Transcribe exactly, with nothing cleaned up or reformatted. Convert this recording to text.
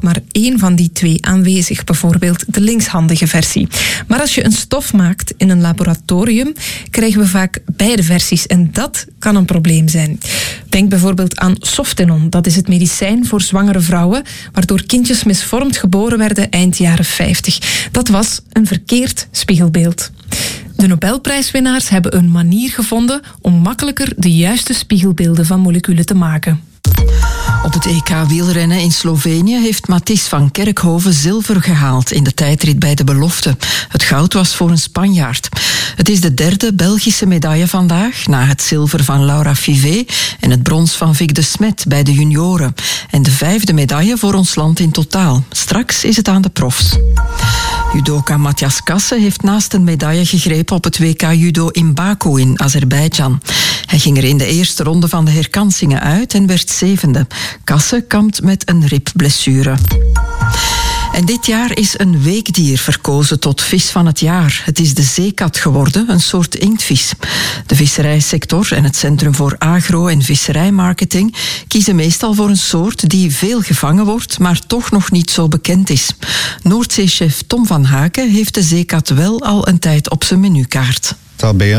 ook maar één van die twee aanwezig, bijvoorbeeld de linkshandige versie. Maar als je een stof maakt in een laboratorium, krijgen we vaak beide versies en dat kan een probleem zijn. Denk bijvoorbeeld aan Softenon, dat is het medicijn voor zwangere vrouwen, waardoor kindjes misvormd geboren werden eind jaren vijftig. Dat was een verkeerd spiegelbeeld. De Nobelprijswinnaars hebben een manier gevonden om makkelijker de juiste spiegelbeelden van moleculen te maken. Op het E K wielrennen in Slovenië heeft Matthijs van Kerkhoven zilver gehaald in de tijdrit bij de belofte. Het goud was voor een Spanjaard. Het is de derde Belgische medaille vandaag, na het zilver van Laura Fivé en het brons van Vic de Smet bij de junioren. En de vijfde medaille voor ons land in totaal. Straks is het aan de profs. Judoka Matthias Kasse heeft naast een medaille gegrepen op het W K Judo in Baku in Azerbeidzjan. Hij ging er in de eerste ronde van de herkansingen uit en werd zevende. Kasse kampt met een ribblessure. En dit jaar is een weekdier verkozen tot vis van het jaar. Het is de zeekat geworden, een soort inktvis. De visserijsector en het Centrum voor Agro- en Visserijmarketing kiezen meestal voor een soort die veel gevangen wordt, maar toch nog niet zo bekend is. Noordzeechef Tom van Haken heeft de zeekat wel al een tijd op zijn menukaart. Het zal bij